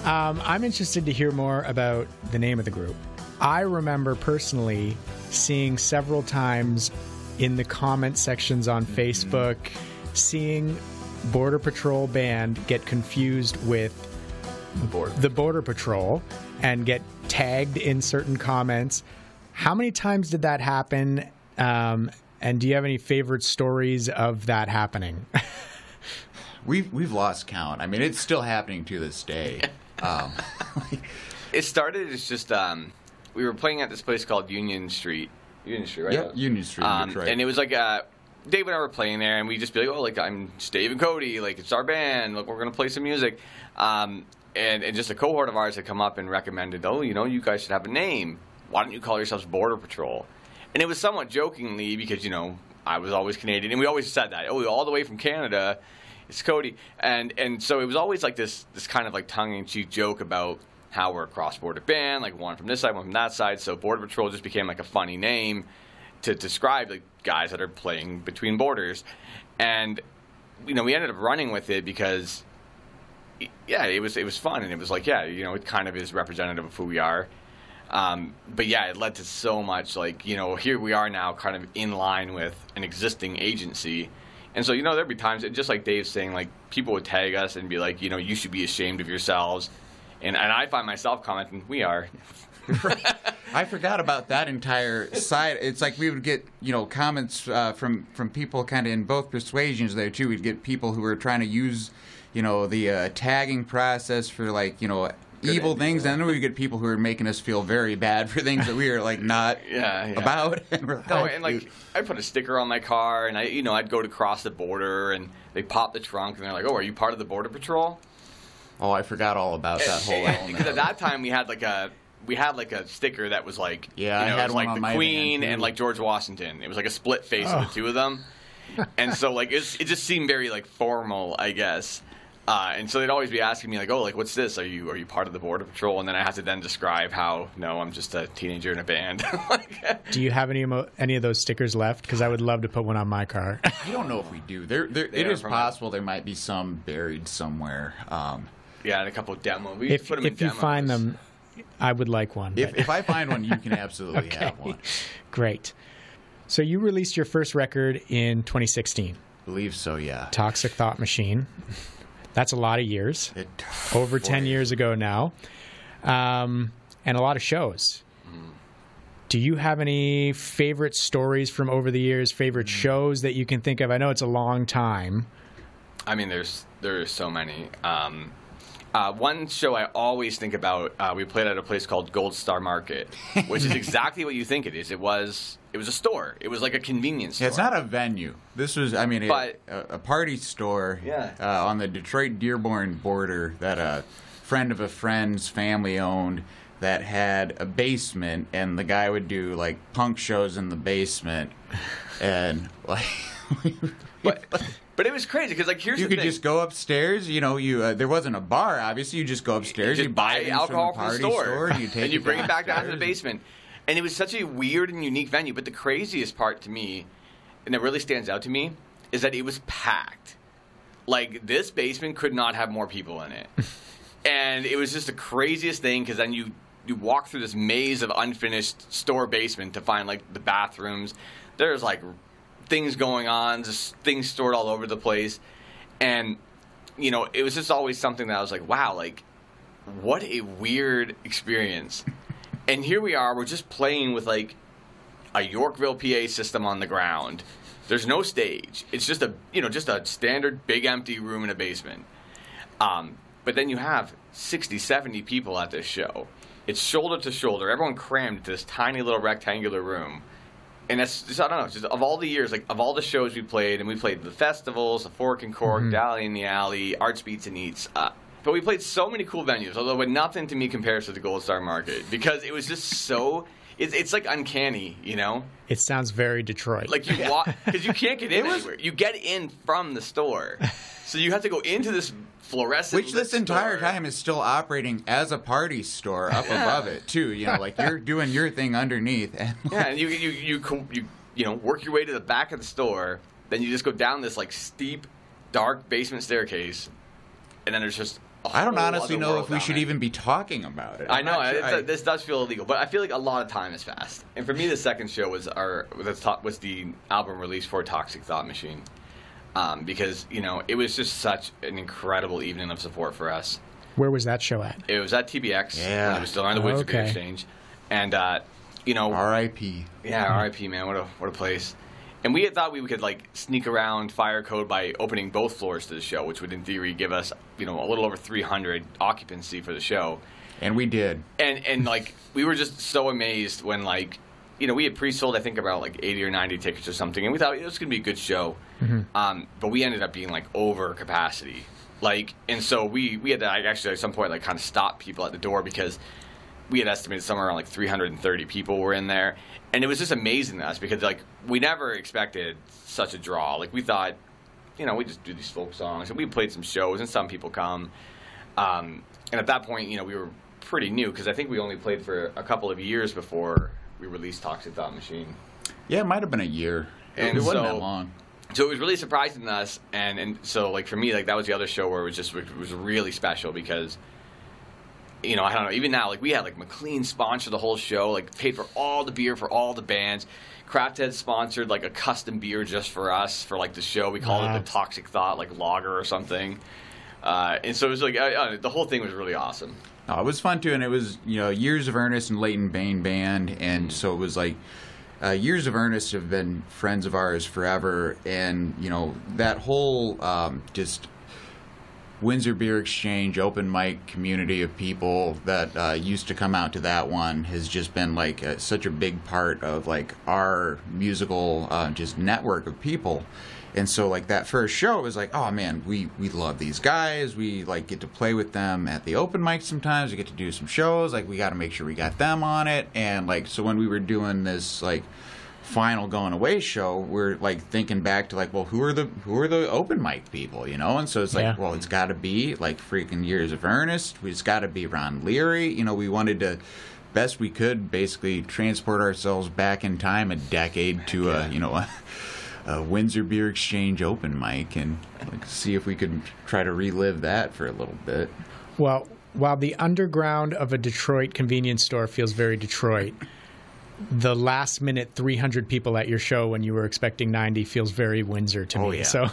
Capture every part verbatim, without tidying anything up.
Um, I'm interested to hear more about the name of the group. I remember personally seeing several times in the comment sections on mm-hmm. Facebook, seeing Border Patrol Band get confused with the Border. the Border Patrol and get tagged in certain comments. How many times did that happen? Um, and do you have any favorite stories of that happening? we've we've lost count. I mean, it's still happening to this day. Um, it started as just um, we were playing at this place called Union Street. Union Street, right? Yeah, Union Street. Um, Detroit. And it was like uh, Dave and I were playing there, and we just be like, "Oh, like I'm Dave and Cody. Like it's our band. Like we're gonna play some music." Um, and, and just a cohort of ours had come up and recommended, "Oh, you know, you guys should have a name. Why don't you call yourselves Border Patrol?" And it was somewhat jokingly because, you know, I was always Canadian, and we always said that. Oh, all the way from Canada, it's Cody. And and so it was always like this this kind of like tongue-in-cheek joke about how we're a cross-border band, like one from this side, one from that side. So Border Patrol just became like a funny name to describe like guys that are playing between borders. And, you know, we ended up running with it because, yeah, it was it was fun. And it was like, yeah, you know, it kind of is representative of who we are. Um, but yeah, it led to so much, like, you know, here we are now kind of in line with an existing agency. And so, you know, there'd be times, just like Dave's saying, like, people would tag us and be like, you know, you should be ashamed of yourselves. And, and I find myself commenting, we are. Right. I forgot about that entire side. It's like we would get, you know, comments uh, from, from people kind of in both persuasions there, too. We'd get people who were trying to use, you know, the uh, tagging process for, like, you know, Good evil idea. things, and then we get people who are making us feel very bad for things that we are like not yeah, yeah. about. And we're no, like, and like I put a sticker on my car, and I, you know, I'd go to cross the border, and they pop the trunk, and they're like, "Oh, are you part of the Border Patrol?" Oh, I forgot all about that whole element. Because at that time we had like a we had like a sticker that was like, yeah, you know, I had it was one like on the my Queen van, and like George Washington. It was like a split face oh. of the two of them, and so like it's, it just seemed very like formal, I guess. Uh, and so they'd always be asking me, like, oh, like, what's this? Are you are you part of the Border Patrol? And then I have to then describe how, no, I'm just a teenager in a band. Like, do you have any emo- any of those stickers left? Because I would love to put one on my car. I don't know if we do. There, there it is possible there might be some buried somewhere. Um, yeah, and a couple of demos. We if put them if in you demos. find them, I would like one. If, if I find one, you can absolutely okay. have one. Great. So you released your first record in twenty sixteen. I believe so, yeah. Toxic Thought Machine. That's a lot of years. It, Over ten years ago now. Um, and a lot of shows. Mm. Do you have any favorite stories from over the years, favorite mm. shows that you can think of? I know it's a long time. I mean, there's there's so many. Um, uh, one show I always think about, uh, we played at a place called Gold Star Market, which is exactly what you think it is. It was it was a store. It was like a convenience store. Yeah, it's not a venue. This was, I mean, but, a, a party store yeah. uh, on the Detroit-Dearborn border that a friend of a friend's family owned that had a basement, and the guy would do, like, punk shows in the basement. And, like... but, but it was crazy because, like, here's you the could thing. just go upstairs. You know, you uh, there wasn't a bar. Obviously, you just go upstairs. You You, just buy buy alcohol from the, from the store, store and you, take and you it bring it back down to the downstairs. basement. And it was such a weird and unique venue. But the craziest part to me, and that really stands out to me, is that it was packed. Like, this basement could not have more people in it. And it was just the craziest thing because then you you walk through this maze of unfinished store basement to find, like, the bathrooms. There's, like, things going on, just things stored all over the place. And, you know, it was just always something that I was like, wow, like, what a weird experience. And here we are, we're just playing with, like, a Yorkville P A system on the ground. There's no stage. It's just a, you know, just a standard big empty room in a basement. Um, but then you have sixty, seventy people at this show. It's shoulder to shoulder, everyone crammed into this tiny little rectangular room. And that's just, I don't know, just of all the years, like, of all the shows we played, and we played the festivals, the Fork and Cork, mm-hmm. Dally in the Alley, Arts Beats and Eats, uh, but we played so many cool venues, although but nothing to me compares to the Gold Star Market, because it was just so, it's, it's like uncanny, you know? It sounds very Detroit. Like, you walk, because you can't get in anywhere. You get in from the store. So you have to go into this fluorescent Which this entire store. time is still operating as a party store up yeah. above it, too. You know, like, you're doing your thing underneath. And yeah, and you, you, you, you, you, you know, work your way to the back of the store, then you just go down this, like, steep, dark basement staircase, and then there's just a I don't whole honestly other know world if we down should there. even be talking about it. I I'm know not sure- it's, I- this does feel illegal, but I feel like a lot of time has passed. And for me, the second show was our was the, was the album release for Toxic Thought Machine, um, because you know it was just such an incredible evening of support for us. Where was that show at? It was at T B X. Yeah. when it was still on the Windsor Beer Okay. Exchange, and uh, you know, R I P yeah, R I P man, what a what a place. And we had thought we could like sneak around Fire Code by opening both floors to the show, which would in theory give us you know a little over three hundred occupancy for the show. And we did. And and like we were just so amazed when like you know we had pre-sold I think about like eighty or ninety tickets or something, and we thought it was going to be a good show. Mm-hmm. Um, but we ended up being like over capacity, like and so we we had to like, actually at some point like kind of stop people at the door because we had estimated somewhere around like three hundred thirty people were in there, and it was just amazing to us because like we never expected such a draw. Like we thought, you know, we just do these folk songs, and we played some shows, and some people come. Um, and at that point, you know, we were pretty new because I think we only played for a couple of years before we released Toxic Thought Machine. Yeah, it might have been a year. And it wasn't so- that long. So it was really surprising to us, and, and so like for me, like that was the other show where it was just it was really special because, you know, I don't know, even now like we had like McLean sponsor the whole show, like paid for all the beer for all the bands. Craft Head sponsored like a custom beer just for us for like the show. We called Wow. it the Toxic Thought like lager or something, uh, and so it was like I, I, the whole thing was really awesome. No, it was fun too, and it was you know Years of Ernest and Leighton Bain band, and so it was like uh, Years of Ernest have been friends of ours forever, and you know that whole um, just Windsor Beer Exchange open mic community of people that uh, used to come out to that one has just been like a, such a big part of like our musical uh, just network of people. And so like that first show was like, oh man, we, we love these guys. We like get to play with them at the open mic sometimes. We get to do some shows. Like we got to make sure we got them on it. And like so when we were doing this like final going away show, we're like thinking back to like, well, who are the who are the open mic people, you know? And so it's like, Yeah. well, it's got to be like freaking Years of Ernest. It's got to be Ron Leary. You know, we wanted to best we could basically transport ourselves back in time a decade to a you know a, a Windsor Beer Exchange open mic and like see if we could try to relive that for a little bit. Well, while the underground of a Detroit convenience store feels very Detroit, the last minute three hundred people at your show when you were expecting ninety feels very Windsor to Oh, me. yeah. So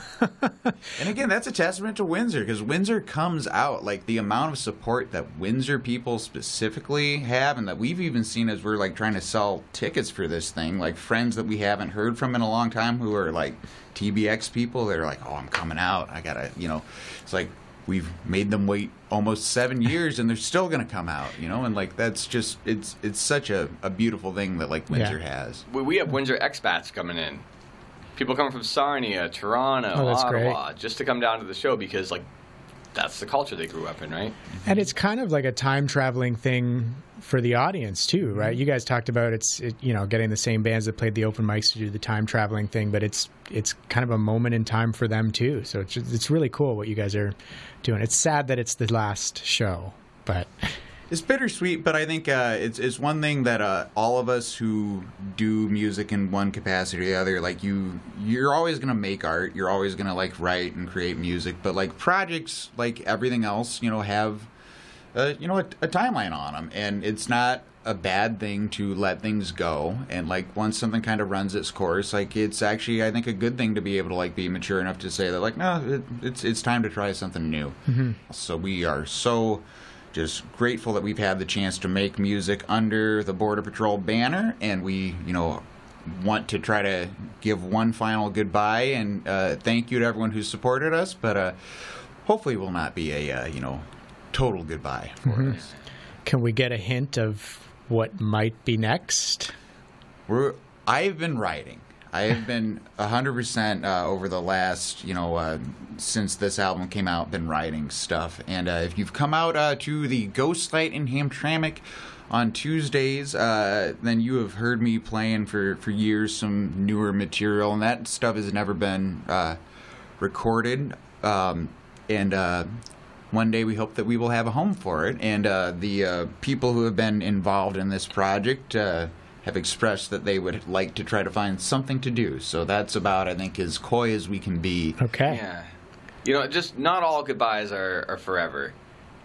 And again, that's a testament to Windsor because Windsor comes out like the amount of support that Windsor people specifically have, and that we've even seen as we're like trying to sell tickets for this thing. Like friends that we haven't heard from in a long time who are like T B X people. They're like, "Oh, I'm coming out. I gotta," you know. It's like we've made them wait almost seven years, and they're still gonna come out, you know. And like that's just it's it's such a, a beautiful thing that like Windsor Yeah. has. We, we have Windsor expats coming in. People coming from Sarnia, Toronto, Oh, that's Ottawa, just to come down to the show because, like, that's the culture they grew up in, right? and it's kind of like a time traveling thing for the audience too, right? You guys talked about it's it, you know getting the same bands that played the open mics to do the time traveling thing, but it's it's kind of a moment in time for them too. So it's just, it's really cool what you guys are doing. It's sad that it's the last show, but It's bittersweet, but I think uh, it's it's one thing that uh, all of us who do music in one capacity or the other, like you, you're always gonna make art. You're always gonna like write and create music. But like projects, like everything else, you know, have uh, you know a, a timeline on them, and it's not a bad thing to let things go. And like once something kind of runs its course, like it's actually I think a good thing to be able to like be mature enough to say that like no, it, it's it's time to try something new. Mm-hmm. So we are so. Just grateful that we've had the chance to make music under the Border Patrol banner, and we, you know, want to try to give one final goodbye and uh, thank you to everyone who's supported us, but uh, hopefully it will not be a, uh, you know, total goodbye for Mm-hmm. us. can we get a hint of what might be next? We're, I've been writing. I have been one hundred percent uh, over the last, you know, uh, since this album came out, been writing stuff. And uh, if you've come out uh, to the Ghost Light in Hamtramck on Tuesdays, uh, then you have heard me playing for, for years some newer material. And that stuff has never been uh, recorded. Um, and uh, one day we hope that we will have a home for it. And uh, the uh, people who have been involved in this project uh, have expressed that they would like to try to find something to do. So that's about, I think, as coy as we can be. Okay. Yeah. You know, just not all goodbyes are, are forever.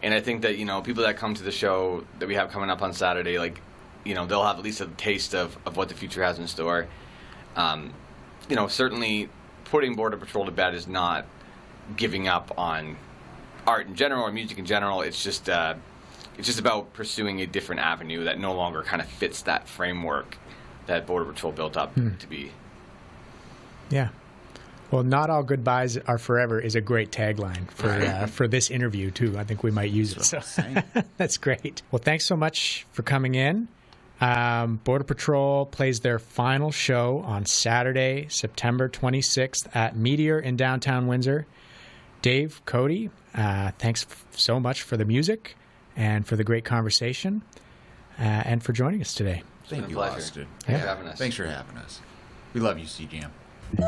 And I think that, you know, people that come to the show that we have coming up on Saturday, like, you know, they'll have at least a taste of, of what the future has in store. Um, you know, certainly putting Border Patrol to bed is not giving up on art in general or music in general. It's just uh, it's just about pursuing a different avenue that no longer kind of fits that framework that Border Patrol built up hmm. to be. Yeah. Well, not all goodbyes are forever is a great tagline for uh, for this interview, too. I think we might use it. So. That's great. Well, thanks so much for coming in. Um, Border Patrol plays their final show on Saturday, September twenty-sixth at Meteor in downtown Windsor. Dave, Cody, uh, thanks f- so much for the music and for the great conversation uh, and for joining us today. Thank you, pleasure. Austin. Thanks yeah. for having us. Thanks for having us. We love you, C J M.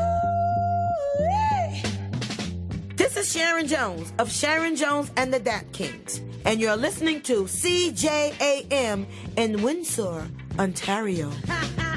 This is Sharon Jones of Sharon Jones and the Dat Kings, and you're listening to C J A M in Windsor, Ontario.